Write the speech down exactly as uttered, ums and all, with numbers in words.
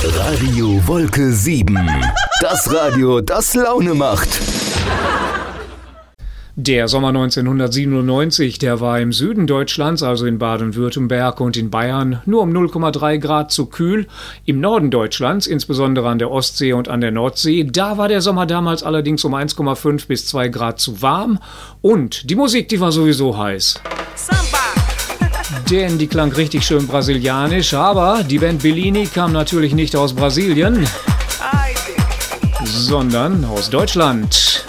Radio Wolke sieben. Das Radio, das Laune macht. Der Sommer neunzehnhundertsiebenundneunzig, der war im Süden Deutschlands, also in Baden-Württemberg und in Bayern, nur um null Komma drei Grad zu kühl. Im Norden Deutschlands, insbesondere an der Ostsee und an der Nordsee, da war der Sommer damals allerdings um eins Komma fünf bis zwei Grad zu warm. Und die Musik, die war sowieso heiß. Samba. Denn die klang richtig schön brasilianisch, aber die Band Bellini kam natürlich nicht aus Brasilien, sondern aus Deutschland.